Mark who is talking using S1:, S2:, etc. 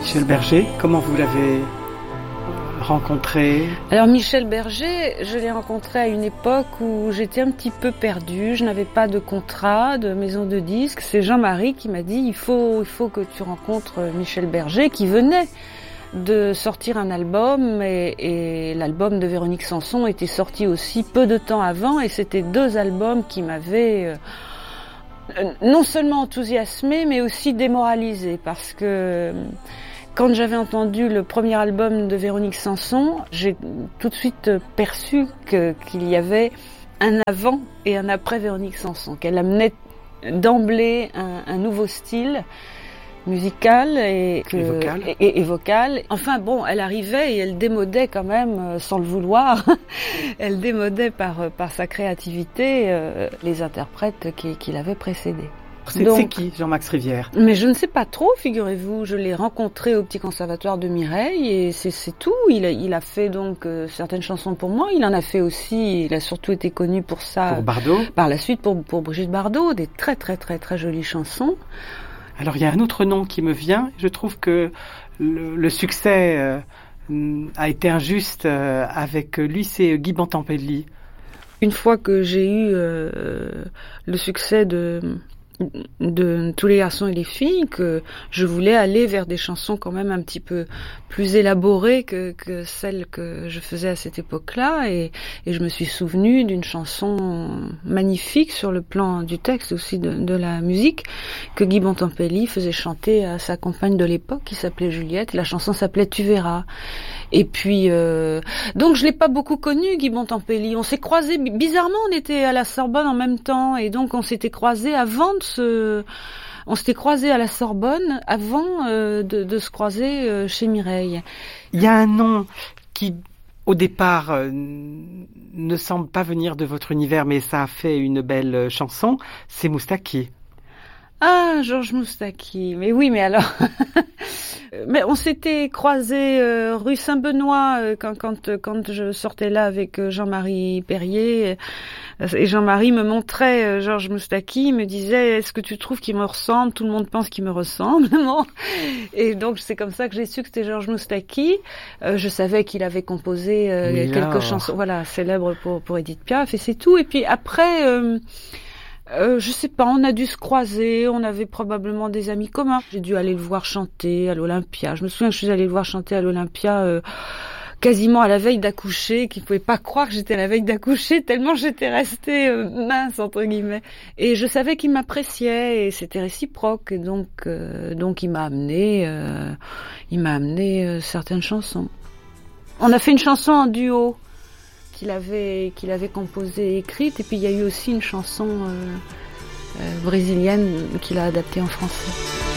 S1: Michel Berger, comment vous l'avez rencontré?
S2: Alors Michel Berger, je l'ai rencontré à une époque où j'étais un petit peu perdue, je n'avais pas de contrat, de maison de disques. C'est Jean-Marie qui m'a dit il faut que tu rencontres Michel Berger, qui venait de sortir un album et l'album de Véronique Sanson était sorti aussi peu de temps avant, et c'était deux albums qui m'avaient non seulement enthousiasmée mais aussi démoralisée, parce que quand j'avais entendu le premier album de Véronique Sanson, j'ai tout de suite perçu qu'il y avait un avant et un après Véronique Sanson, qu'elle amenait d'emblée un nouveau style musical et vocal. Enfin bon, elle arrivait et elle démodait quand même, sans le vouloir, elle démodait par sa créativité les interprètes qui l'avaient précédée.
S1: C'est qui, Jean-Max Rivière?
S2: Mais je ne sais pas trop, figurez-vous. Je l'ai rencontré au Petit Conservatoire de Mireille et c'est tout. Il a fait donc certaines chansons pour moi. Il en a fait aussi, il a surtout été connu pour ça.
S1: Pour Bardot?
S2: Par la suite pour Brigitte Bardot, des très très très très jolies chansons.
S1: Alors il y a un autre nom qui me vient. Je trouve que le succès a été injuste avec lui, c'est Guy Bontempi.
S2: Une fois que j'ai eu le succès de Tous les garçons et les filles, que je voulais aller vers des chansons quand même un petit peu plus élaborées que celles que je faisais à cette époque-là, et je me suis souvenue d'une chanson magnifique sur le plan du texte aussi de la musique, que Guy Bontempi faisait chanter à sa compagne de l'époque qui s'appelait Juliette. La chanson s'appelait Tu verras. Et puis donc je l'ai pas beaucoup connu, Guy Bontempi. On s'est croisés bizarrement, on était à la Sorbonne en même temps, et donc on s'était croisés avant on s'était croisés à la Sorbonne avant de se croiser chez Mireille.
S1: Il y a un nom qui, au départ, ne semble pas venir de votre univers, mais ça a fait une belle chanson, c'est Moustaki.
S2: Ah, Georges Moustaki. Mais oui, mais alors... Mais on s'était croisés rue Saint-Benoît quand je sortais là avec Jean-Marie Perrier, et Jean-Marie me montrait Georges Moustaki, il me disait est-ce que tu trouves qu'il me ressemble? Tout le monde pense qu'il me ressemble. Bon. Et donc c'est comme ça que j'ai su que c'était Georges Moustaki. Je savais qu'il avait composé quelques chansons, voilà, célèbres pour Édith Piaf, et c'est tout. Et puis après... je sais pas, on a dû se croiser, on avait probablement des amis communs. J'ai dû aller le voir chanter à l'Olympia. Je me souviens que je suis allée le voir chanter à l'Olympia quasiment à la veille d'accoucher, qu'il pouvait pas croire que j'étais à la veille d'accoucher tellement j'étais restée mince entre guillemets. Et je savais qu'il m'appréciait et c'était réciproque. Et donc il m'a amené certaines chansons. On a fait une chanson en duo qu'il avait composée et écrite, et puis il y a eu aussi une chanson brésilienne qu'il a adaptée en français.